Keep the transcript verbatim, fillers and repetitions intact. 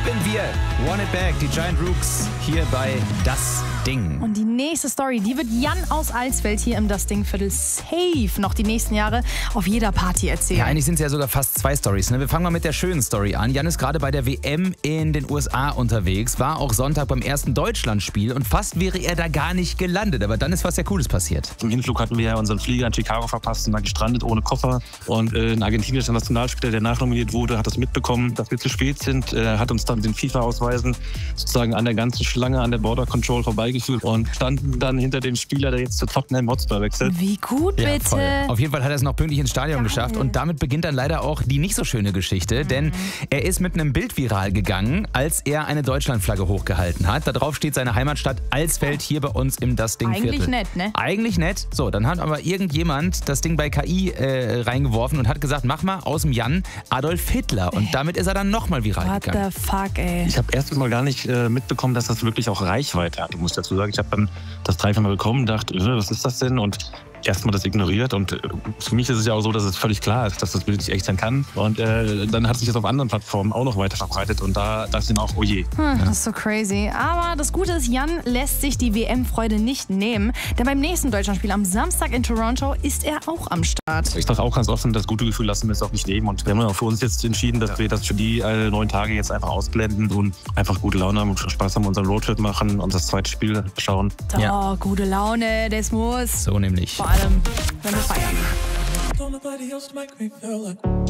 lieben wir. Want It Back, die Giant Rooks hier bei Das Ding. Und die nächste Story, die wird Jan aus Alsfeld hier im Das Ding-Viertel safe noch die nächsten Jahre auf jeder Party erzählen. Ja, eigentlich sind es ja sogar fast zwei Stories. Ne? Wir fangen mal mit der schönen Story an. Jan ist gerade bei der W M in den U S A unterwegs, war auch Sonntag beim ersten Deutschlandspiel und fast wäre er da gar nicht gelandet. Aber dann ist was sehr Cooles passiert. Im Hinflug hatten wir ja unseren Flieger in Chicago verpasst und dann gestrandet ohne Koffer. Und äh, ein argentinischer Nationalspieler, der nachnominiert wurde, hat das mitbekommen, dass wir zu spät sind, äh, hat uns dann den FIFA-Ausweisen sozusagen an der ganzen Schlange an der Border Control vorbeigeführt und standen dann hinter dem Spieler, der jetzt zu Tottenham Hotspur wechselt. Wie gut, Ja, bitte. voll. Auf jeden Fall hat er es noch pünktlich ins Stadion Geil. geschafft und damit beginnt dann leider auch die nicht so schöne Geschichte, mhm. denn er ist mit einem Bild viral gegangen, als er eine Deutschlandflagge hochgehalten hat. Da drauf steht seine Heimatstadt Alsfeld hier bei uns im Das Ding-Viertel. Eigentlich nett, ne? Eigentlich nett. So, dann hat aber irgendjemand das Ding bei K I äh, reingeworfen und hat gesagt, mach mal aus dem Jan Adolf Hitler. Und damit ist er dann nochmal viral What gegangen. the fuck, ey. Ich habe erst mal gar nicht äh, mitbekommen, dass das wirklich auch Reichweite hat. Ich muss dazu sagen, ich habe dann das drei, vier Mal bekommen, dachte, äh, was ist das denn? Und erstmal das ignoriert. Und äh, für mich ist es ja auch so, dass es völlig klar ist, dass das Bild nicht echt sein kann. Und äh, dann hat sich das auf anderen Plattformen auch noch weiter verbreitet. Und da dachte ich dann auch, oh je. Hm, das ist so crazy. Aber das Gute ist, Jan lässt sich die W M-Freude nicht nehmen. Denn beim nächsten Deutschlandspiel am Samstag in Toronto ist er auch am Start. Ich sage auch ganz offen, das gute Gefühl lassen wir es auch nicht nehmen. Und wir haben ja für uns jetzt entschieden, dass wir das für die äh, neun Tage jetzt einfach ausblenden und einfach gute Laune haben und Spaß haben, unseren Roadtrip machen und das zweite Spiel schauen. So, Ja. gute Laune, das muss. So nämlich. Vor allem, wenn wir feiern. Don't nobody else make me feel like